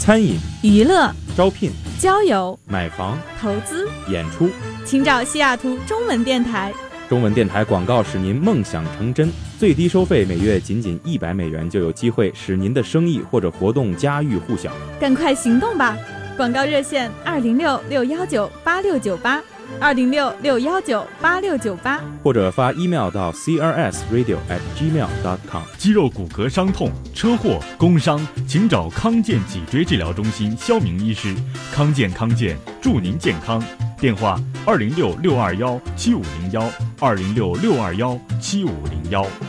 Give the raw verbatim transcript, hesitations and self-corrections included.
餐饮、 娱乐、 招聘、 交友、 买房、 投资、 演出， 请找西雅图中文电台。 中文电台广告使您梦想成真，最低收费每月仅仅一百美元，就有机会使您的生意或者活动家喻户晓。 赶快行动吧！广告热线二零六六幺九八六九八，二零六六幺九八六九八， 或者发 email 到 c r s radio at gmail dot com。 肌肉骨骼伤痛、车祸、工伤，请找康健脊椎治疗中心肖明医师。康健康健，祝您健康。电话二零六六二幺七五零幺，二零六六二幺七五零幺。